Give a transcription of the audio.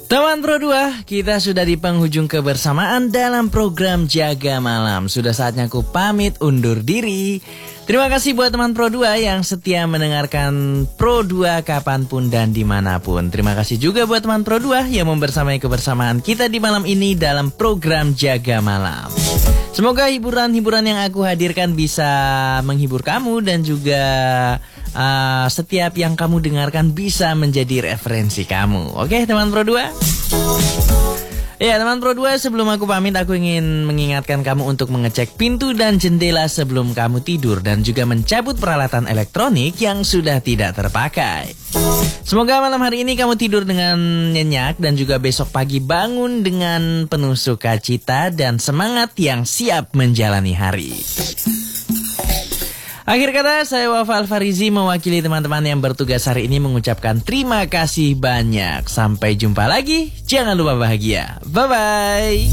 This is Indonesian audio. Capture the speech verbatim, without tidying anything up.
Teman Pro dua, kita sudah di penghujung kebersamaan dalam program Jaga Malam. Sudah saatnya aku pamit undur diri. Terima kasih buat teman Pro dua yang setia mendengarkan Pro dua kapanpun dan dimanapun. Terima kasih juga buat teman Pro dua yang membersamai kebersamaan kita di malam ini dalam program Jaga Malam. Semoga hiburan-hiburan yang aku hadirkan bisa menghibur kamu dan juga uh, setiap yang kamu dengarkan bisa menjadi referensi kamu. Oke teman Pro dua? Ya teman Pro dua, sebelum aku pamit aku ingin mengingatkan kamu untuk mengecek pintu dan jendela sebelum kamu tidur dan juga mencabut peralatan elektronik yang sudah tidak terpakai. Semoga malam hari ini kamu tidur dengan nyenyak dan juga besok pagi bangun dengan penuh sukacita dan semangat yang siap menjalani hari. Akhir kata, saya Wafa Alfarizi mewakili teman-teman yang bertugas hari ini mengucapkan terima kasih banyak. Sampai jumpa lagi, jangan lupa bahagia. Bye-bye.